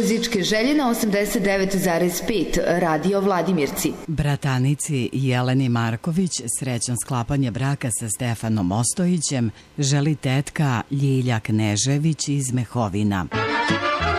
muzičke želje na 89,5 Radio Vladimirci. Bratanici Jeleni Marković srećan sklapanje braka sa Stefanom Ostojićem želi tetka Ljilja Knežević iz Mehovina.